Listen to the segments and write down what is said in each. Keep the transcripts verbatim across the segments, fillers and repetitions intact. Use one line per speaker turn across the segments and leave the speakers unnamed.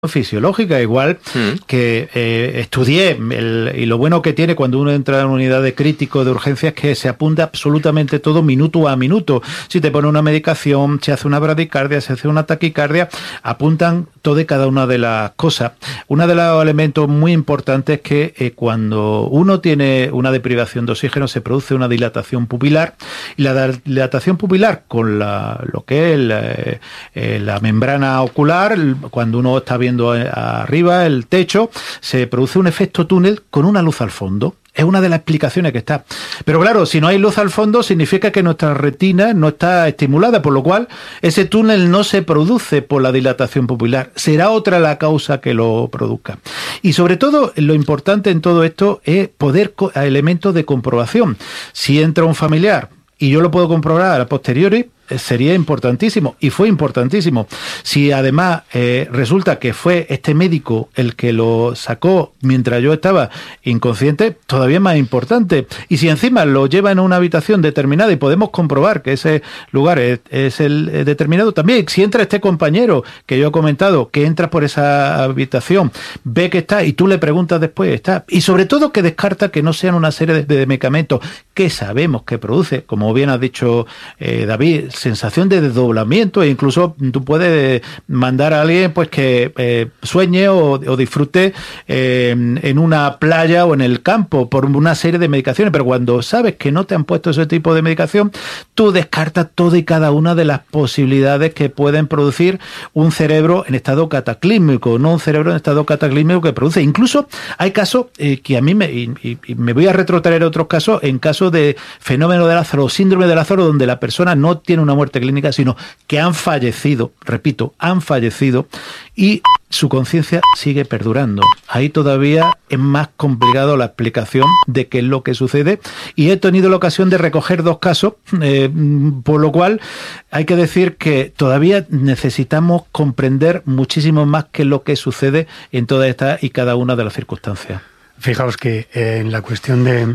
fisiológica, igual mm. que eh, estudié el, y lo bueno que tiene cuando uno entra en una unidad de crítico de urgencia es que se apunta absolutamente todo minuto a minuto. Si te pone una medicación, se hace una bradicardia, se hace una taquicardia, apuntan todo y cada una de las cosas. Uno de los elementos muy importantes es que eh, cuando uno tiene una deprivación de oxígeno se produce una dilatación pupilar, y la dilatación pupilar con la, lo que es la, eh, la membrana ocular, cuando uno está viendo arriba el techo, se produce un efecto túnel con una luz al fondo. Es una de las explicaciones que está. Pero claro, si no hay luz al fondo, significa que nuestra retina no está estimulada, por lo cual ese túnel no se produce por la dilatación pupilar. Será otra la causa que lo produzca. Y sobre todo, lo importante en todo esto es poder, elementos de comprobación. Si entra un familiar y yo lo puedo comprobar a posteriori, sería importantísimo, y fue importantísimo. Si además eh, resulta que fue este médico el que lo sacó mientras yo estaba inconsciente, todavía más importante. Y si encima lo lleva en una habitación determinada y podemos comprobar que ese lugar es, es el determinado, también si entra este compañero que yo he comentado, que entra por esa habitación, ve que está y tú le preguntas después, está, y sobre todo que descarta que no sean una serie de, de medicamentos que sabemos que produce, como bien has dicho eh, David, sensación de desdoblamiento, e incluso tú puedes mandar a alguien pues que eh, sueñe o, o disfrute eh, en una playa o en el campo por una serie de medicaciones, pero cuando sabes que no te han puesto ese tipo de medicación, tú descartas toda y cada una de las posibilidades que pueden producir un cerebro en estado cataclísmico, no un cerebro en estado cataclísmico que produce. Incluso hay casos eh, que a mí me, y, y me voy a retrotraer otros casos, en casos de fenómeno de Lázaro, síndrome de Lázaro, donde la persona no tiene una muerte clínica, sino que han fallecido, repito, han fallecido y su conciencia sigue perdurando. Ahí todavía es más complicado la explicación de qué es lo que sucede, y he tenido la ocasión de recoger dos casos, eh, por lo cual hay que decir que todavía necesitamos comprender muchísimo más qué es lo que sucede en todas estas y cada una de las circunstancias.
Fijaos que eh, en la cuestión de,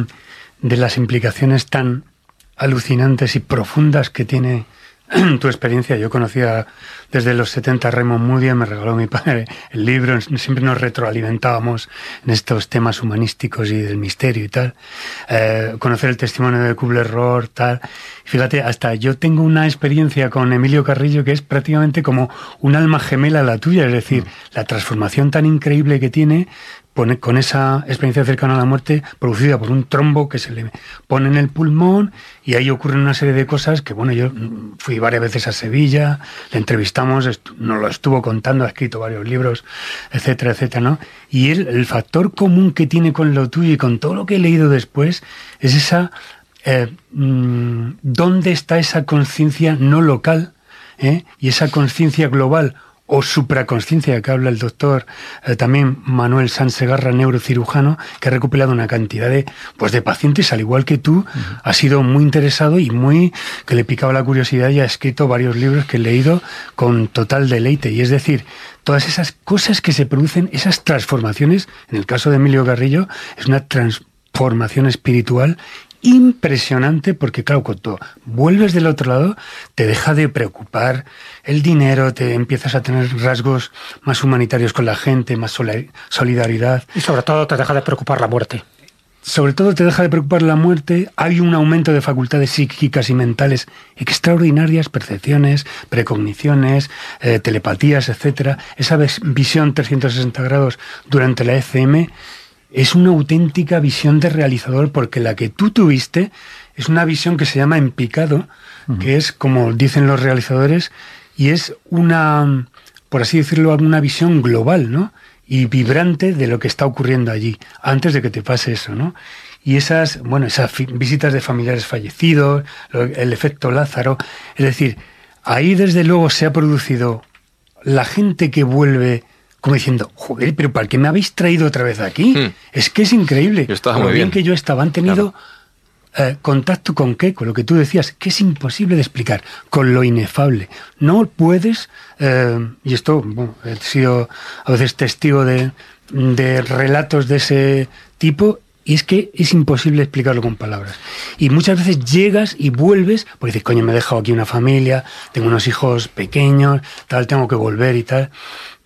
de las implicaciones tan alucinantes y profundas que tiene tu experiencia. Yo conocía desde los setenta a Raymond Moody, me regaló mi padre el libro, siempre nos retroalimentábamos en estos temas humanísticos y del misterio y tal. Eh, conocer el testimonio de Kubler-Ross, tal. Fíjate, hasta yo tengo una experiencia con Emilio Carrillo que es prácticamente como un alma gemela la tuya, es decir, mm. la transformación tan increíble que tiene pone, con esa experiencia cercana a la muerte producida por un trombo que se le pone en el pulmón, y ahí ocurren una serie de cosas que, bueno, yo fui varias veces a Sevilla, le entrevistamos, nos lo estuvo contando, ha escrito varios libros, etcétera, etcétera, ¿no? Y él, el factor común que tiene con lo tuyo y con todo lo que he leído después es esa... Eh, mmm, ¿dónde está esa conciencia no local eh? y esa conciencia global o supraconsciencia que habla el doctor eh, también Manuel Sanz Segarra, neurocirujano, que ha recopilado una cantidad de pues de pacientes, al igual que tú, uh-huh. ha sido muy interesado y muy que le picaba la curiosidad, y ha escrito varios libros que he leído con total deleite. Y es decir, todas esas cosas que se producen, esas transformaciones, en el caso de Emilio Carrillo, es una transformación espiritual impresionante, porque claro, cuando vuelves del otro lado te deja de preocupar el dinero, te empiezas a tener rasgos más humanitarios con la gente, más solidaridad.
Y sobre todo te deja de preocupar la muerte.
Sobre todo te deja de preocupar la muerte, hay un aumento de facultades psíquicas y mentales extraordinarias, percepciones, precogniciones, eh, telepatías, etcétera. Esa visión trescientos sesenta grados durante la E C M es una auténtica visión de realizador, porque la que tú tuviste es una visión que se llama en picado, uh-huh. que es, como dicen los realizadores, y es una, por así decirlo, una visión global, ¿no? Y vibrante de lo que está ocurriendo allí, antes de que te pase eso, ¿no? Y esas, bueno, esas fi- visitas de familiares fallecidos, lo, el efecto Lázaro, es decir, ahí desde luego se ha producido la gente que vuelve como diciendo, joder, pero ¿para qué me habéis traído otra vez aquí? Hmm. Es que es increíble.
Estaba
Lo
muy
bien
bien
que yo estaba. Han tenido claro. eh, contacto con qué, con lo que tú decías, que es imposible de explicar, con lo inefable. No puedes, eh, y esto, bueno, he sido a veces testigo de, de relatos de ese tipo, y es que es imposible explicarlo con palabras. Y muchas veces llegas y vuelves, porque dices, coño, me he dejado aquí una familia, tengo unos hijos pequeños, tal, tengo que volver y tal.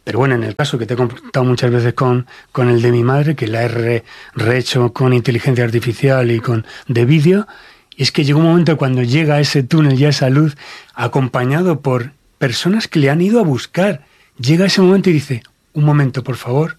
Pero bueno, en el caso que te he contado muchas veces con, con el de mi madre, que la he re, rehecho con inteligencia artificial y con de vídeo, es que llega un momento cuando llega a ese túnel y a esa luz, acompañado por personas que le han ido a buscar, llega ese momento y dice, un momento, por favor,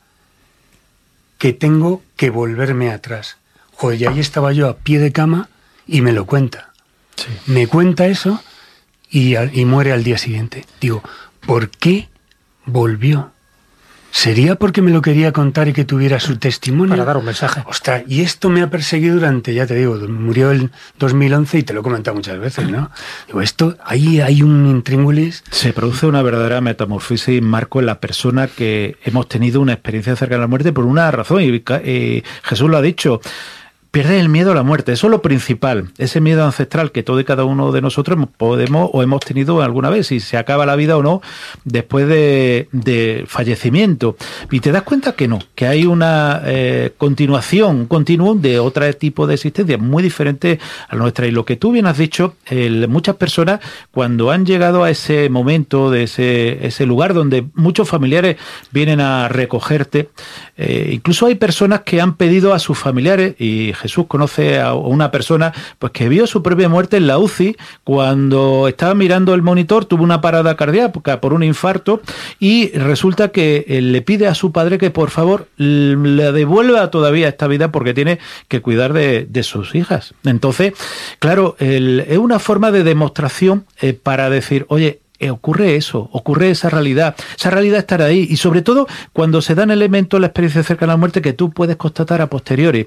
que tengo que volverme atrás. Joder, y ahí estaba yo a pie de cama y me lo cuenta. Sí. Me cuenta eso y, y muere al día siguiente. Digo, ¿por qué volvió? ¿Sería porque me lo quería contar y que tuviera su testimonio?
Para dar un mensaje.
Ostras, y esto me ha perseguido durante, ya te digo, murió el dos mil once y te lo he comentado muchas veces, ¿no? Digo, esto, ahí hay un intríngulis.
Se produce una verdadera metamorfosis, Marco, en la persona que hemos tenido una experiencia cercana a la muerte por una razón, y eh, Jesús lo ha dicho. Pierde el miedo a la muerte, eso es lo principal, ese miedo ancestral que todo y cada uno de nosotros podemos o hemos tenido alguna vez, si se acaba la vida o no después de, de fallecimiento. Y te das cuenta que no, que hay una eh, continuación, un continuum de otro tipo de existencia muy diferente a la nuestra. Y lo que tú bien has dicho, el, muchas personas cuando han llegado a ese momento, de ese, ese lugar donde muchos familiares vienen a recogerte, eh, incluso hay personas que han pedido a sus familiares, y Jesús conoce a una persona pues que vio su propia muerte en la U C I cuando estaba mirando el monitor, tuvo una parada cardíaca por un infarto y resulta que le pide a su padre que por favor le devuelva todavía esta vida porque tiene que cuidar de, de sus hijas. Entonces, claro, el, es una forma de demostración eh, para decir, oye, ocurre eso, ocurre esa realidad, esa realidad estará ahí, y sobre todo cuando se dan elementos en la experiencia cercana a la muerte que tú puedes constatar a posteriori.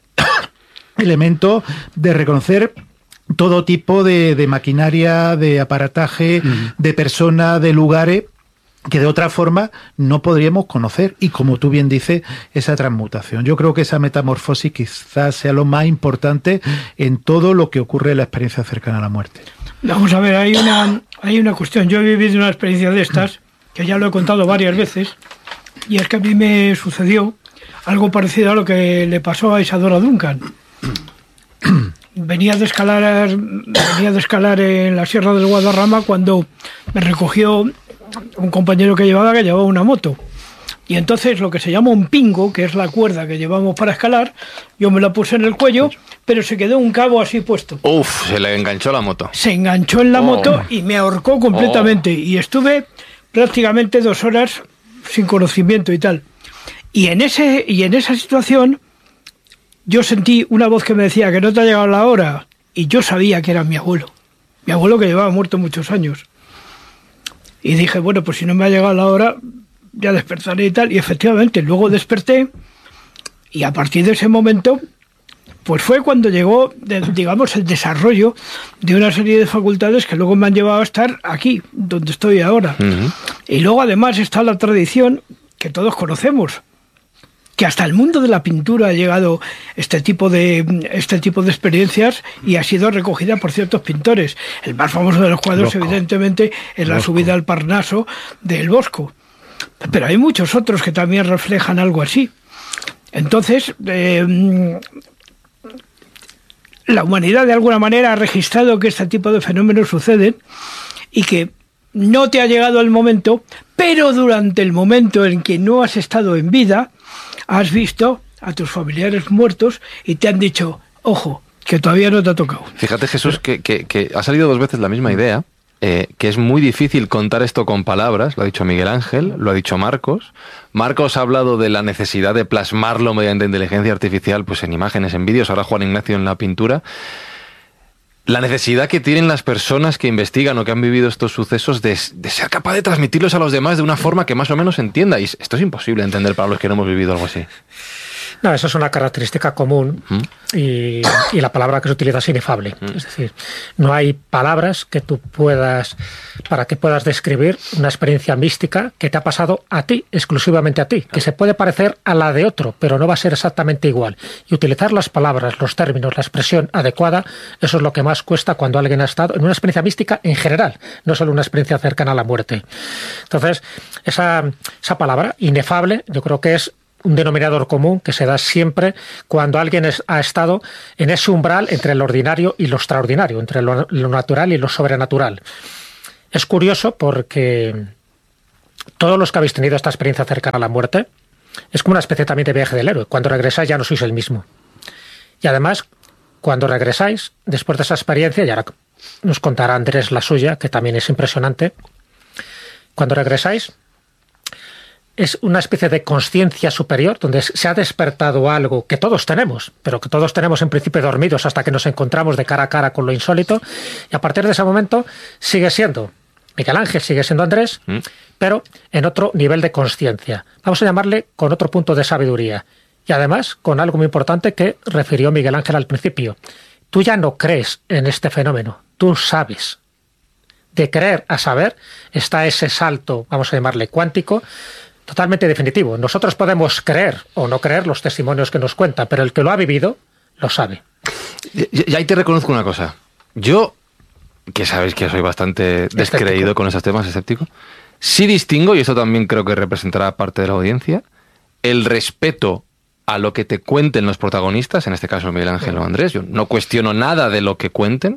Elementos de reconocer todo tipo de, de maquinaria, de aparataje, uh-huh. de personas, de lugares que de otra forma no podríamos conocer, y como tú bien dices, esa transmutación. Yo creo que esa metamorfosis quizás sea lo más importante en todo lo que ocurre en la experiencia cercana a la muerte.
Vamos a ver, hay una, hay una cuestión. Yo he vivido una experiencia de estas, que ya lo he contado varias veces, y es que a mí me sucedió algo parecido a lo que le pasó a Isadora Duncan. Venía de escalar, venía de escalar en la Sierra del Guadarrama cuando me recogió un compañero que llevaba, que llevaba una moto. Y entonces lo que se llama un pingo, que es la cuerda que llevamos para escalar, yo me la puse en el cuello, pero se quedó un cabo así puesto.
Uf, se le enganchó la moto.
Se enganchó en la oh. moto y me ahorcó completamente. Oh. Y estuve prácticamente dos horas sin conocimiento y tal. Y en ese, y en esa situación yo sentí una voz que me decía que no te ha llegado la hora, y yo sabía que era mi abuelo, mi abuelo que llevaba muerto muchos años. Y dije, bueno, pues si no me ha llegado la hora, ya despertaré y tal. Y efectivamente, luego desperté, y a partir de ese momento, pues fue cuando llegó, digamos, el desarrollo de una serie de facultades que luego me han llevado a estar aquí, donde estoy ahora. Uh-huh. Y luego además está la tradición que todos conocemos, que hasta el mundo de la pintura ha llegado este tipo de este tipo de experiencias y ha sido recogida por ciertos pintores. El más famoso de los cuadros, Bosco. evidentemente, es la Bosco. subida al Parnaso del Bosco. Pero hay muchos otros que también reflejan algo así. Entonces, eh, la humanidad de alguna manera ha registrado que este tipo de fenómenos suceden y que no te ha llegado el momento, pero durante el momento en que no has estado en vida, has visto a tus familiares muertos y te han dicho, ojo, que todavía no te ha tocado.
Fíjate, Jesús, que, que, que ha salido dos veces la misma idea, eh, que es muy difícil contar esto con palabras, lo ha dicho Miguel Ángel, lo ha dicho Marcos. Marcos ha hablado de la necesidad de plasmarlo mediante inteligencia artificial, pues en imágenes, en vídeos, ahora Juan Ignacio en la pintura. La necesidad que tienen las personas que investigan o que han vivido estos sucesos de, de ser capaz de transmitirlos a los demás de una forma que más o menos entienda. Y esto es imposible de entender para los que no hemos vivido algo así.
No, eso es una característica común ¿Mm? y, y la palabra que se utiliza es inefable. ¿Mm? Es decir, no hay palabras que tú puedas, para que puedas describir una experiencia mística que te ha pasado a ti, exclusivamente a ti, que se puede parecer a la de otro, pero no va a ser exactamente igual. Y utilizar las palabras, los términos, la expresión adecuada, eso es lo que más cuesta cuando alguien ha estado en una experiencia mística en general, no solo una experiencia cercana a la muerte. Entonces, esa, esa palabra, inefable, yo creo que es un denominador común que se da siempre cuando alguien es, ha estado en ese umbral entre lo ordinario y lo extraordinario, entre lo, lo natural y lo sobrenatural. Es curioso porque todos los que habéis tenido esta experiencia cercana a la muerte, es como una especie también de viaje del héroe. Cuando regresáis ya no sois el mismo. Y además, cuando regresáis, después de esa experiencia, y ahora nos contará Andrés la suya, que también es impresionante, cuando regresáis, es una especie de conciencia superior, donde se ha despertado algo que todos tenemos, pero que todos tenemos en principio dormidos hasta que nos encontramos de cara a cara con lo insólito, y a partir de ese momento sigue siendo Miguel Ángel, sigue siendo Andrés, ¿Mm? pero en otro nivel de conciencia. Vamos a llamarle con otro punto de sabiduría. Y además, con algo muy importante que refirió Miguel Ángel al principio. Tú ya no crees en este fenómeno, tú sabes. De creer a saber está ese salto, vamos a llamarle cuántico, totalmente definitivo. Nosotros podemos creer o no creer los testimonios que nos cuentan, pero el que lo ha vivido, lo sabe.
Y, y ahí te reconozco una cosa. Yo, que sabéis que soy bastante descreído escéptico con esos temas, escéptico, sí distingo, y esto también creo que representará parte de la audiencia, el respeto a lo que te cuenten los protagonistas, en este caso Miguel Ángel o Andrés. Yo no cuestiono nada de lo que cuenten,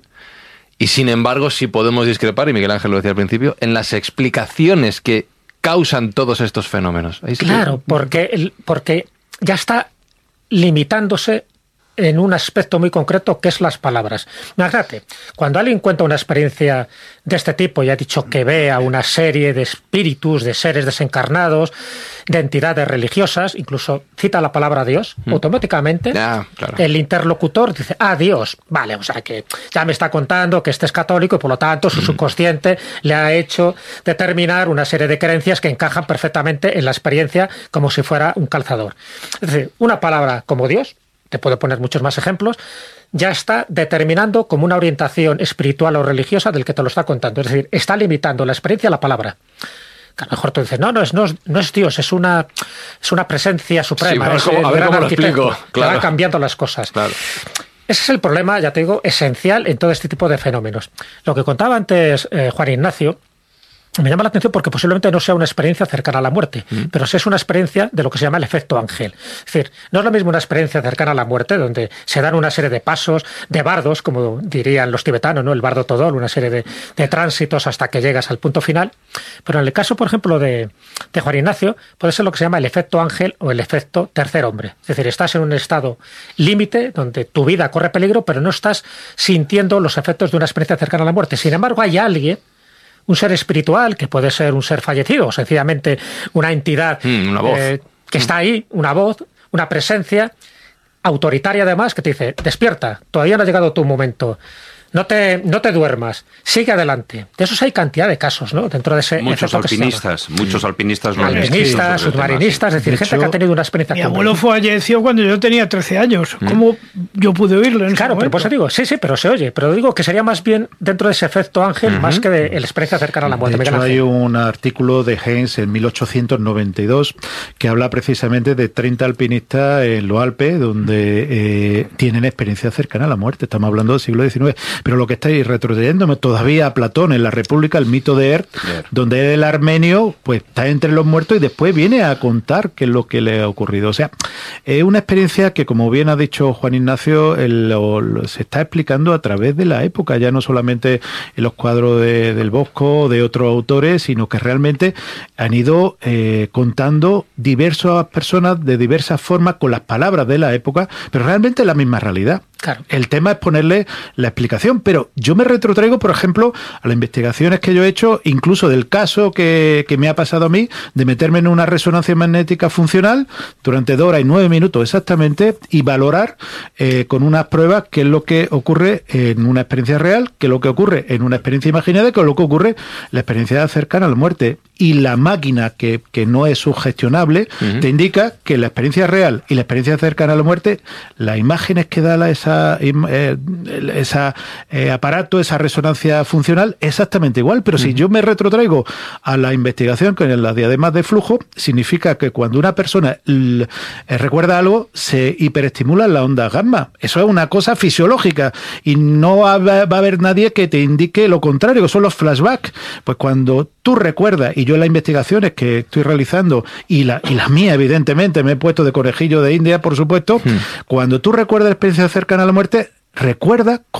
y sin embargo sí podemos discrepar, y Miguel Ángel lo decía al principio, en las explicaciones que causan todos estos fenómenos. Ahí sí
claro, que... porque, porque ya está limitándose en un aspecto muy concreto, que es las palabras. Imagínate, cuando alguien cuenta una experiencia de este tipo y ha dicho que ve a una serie de espíritus, de seres desencarnados, de entidades religiosas, incluso cita la palabra Dios, mm. automáticamente
ya, claro.
el interlocutor dice, ah, Dios, vale, o sea que ya me está contando que este es católico y por lo tanto su mm. subconsciente le ha hecho determinar una serie de creencias que encajan perfectamente en la experiencia como si fuera un calzador. Es decir, una palabra como Dios, te puedo poner muchos más ejemplos, ya está determinando como una orientación espiritual o religiosa del que te lo está contando. Es decir, está limitando la experiencia a la palabra. Que a lo mejor tú dices, no, no es, no es, no es Dios, es una, es una presencia suprema.
Sí,
es
a ver cómo lo explico. Claro.
Que va cambiando las cosas.
Claro.
Ese es el problema, ya te digo, esencial en todo este tipo de fenómenos. Lo que contaba antes eh, Juan Ignacio, me llama la atención porque posiblemente no sea una experiencia cercana a la muerte, mm. pero sí es una experiencia de lo que se llama el efecto ángel. Es decir, no es lo mismo una experiencia cercana a la muerte, donde se dan una serie de pasos, de bardos, como dirían los tibetanos, ¿no? El bardo todol, una serie de, de tránsitos hasta que llegas al punto final. Pero en el caso, por ejemplo, de, de Juan Ignacio, puede ser lo que se llama el efecto ángel o el efecto tercer hombre. Es decir, estás en un estado límite donde tu vida corre peligro, pero no estás sintiendo los efectos de una experiencia cercana a la muerte. Sin embargo, hay alguien, un ser espiritual, que puede ser un ser fallecido, o sencillamente una entidad
mm, una voz.
Eh, que está ahí, una voz, una presencia autoritaria además, que te dice, despierta, todavía no ha llegado tu momento, no te, no te duermas, sigue adelante. De esos hay cantidad de casos, ¿no? Dentro de ese
muchos alpinistas, muchos alpinistas,
alpinistas, submarinistas, es decir, de gente hecho, que ha tenido una experiencia.
Mi abuelo falleció cuando yo tenía trece años. ¿Cómo mm. yo pude oírlo en
Claro,
ese
pero por eso digo, sí, sí, pero se oye. Pero digo que sería más bien dentro de ese efecto ángel, uh-huh. más que de la experiencia cercana a la muerte.
De hecho, hay un artículo de Heinz en mil ochocientos noventa y dos que habla precisamente de treinta alpinistas en los Alpes donde eh, tienen experiencia cercana a la muerte. Estamos hablando del siglo diecinueve. Pero lo que estáis retrocediéndome todavía a Platón en la República, el mito de Ert, yeah. donde el armenio pues está entre los muertos y después viene a contar qué es lo que le ha ocurrido. O sea, es una experiencia que, como bien ha dicho Juan Ignacio, el, lo, lo, se está explicando a través de la época, ya no solamente en los cuadros de, del Bosco, de otros autores, sino que realmente han ido eh, contando diversas personas de diversas formas con las palabras de la época, pero realmente la misma realidad.
Claro.
El tema es ponerle la explicación, pero yo me retrotraigo, por ejemplo, a las investigaciones que yo he hecho, incluso del caso que, que me ha pasado a mí, de meterme en una resonancia magnética funcional durante dos horas y nueve minutos exactamente y valorar eh, con unas pruebas qué es lo que ocurre en una experiencia real, qué es lo que ocurre en una experiencia imaginada, qué es lo que ocurre en la experiencia cercana a la muerte. Y la máquina, que, que no es sugestionable, uh-huh. te indica que la experiencia real y la experiencia cercana a la muerte, las imágenes que da la, esa, eh, esa eh, aparato, esa resonancia funcional, exactamente igual. Pero uh-huh. si yo me retrotraigo a la investigación con las diademas de flujo, significa que cuando una persona l, eh, recuerda algo, se hiperestimula la onda gamma. Eso es una cosa fisiológica y no va, va a haber nadie que te indique lo contrario, que son los flashbacks. Pues cuando tú recuerdas, y yo en las investigaciones que estoy realizando, y la, y la mía, evidentemente, me he puesto de conejillo de India, por supuesto, hmm. cuando tú recuerdas la experiencia cercana a la muerte, recuerda con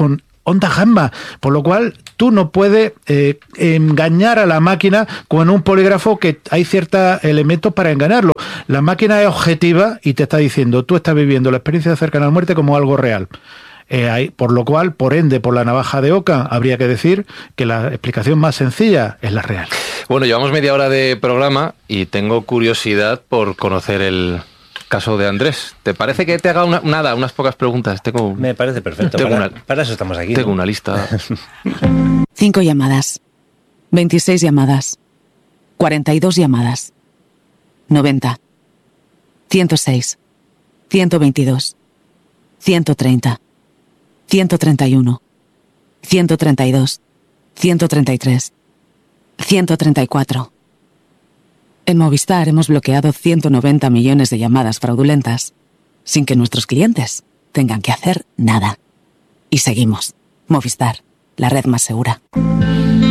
ondas gamma, por lo cual tú no puedes eh, engañar a la máquina con un polígrafo que hay ciertos elementos para engañarlo. La máquina es objetiva y te está diciendo, tú estás viviendo la experiencia cercana a la muerte como algo real. Eh, hay, por lo cual, por ende, por la navaja de Ockham, habría que decir que la explicación más sencilla es la real.
Bueno, llevamos media hora de programa y tengo curiosidad por conocer el caso de Andrés. ¿Te parece que te haga una, nada, unas pocas preguntas? Tengo,
Me parece perfecto.
Tengo
Para,
una,
para eso estamos aquí.
Tengo
¿no?
una lista.
Cinco llamadas. veintiséis llamadas. cuarenta y dos llamadas. noventa. ciento seis. ciento veintidós. ciento treinta. ciento treinta y uno. ciento treinta y dos. ciento treinta y tres. ciento treinta y cuatro. En Movistar hemos bloqueado ciento noventa millones de llamadas fraudulentas sin que nuestros clientes tengan que hacer nada. Y seguimos. Movistar, la red más segura.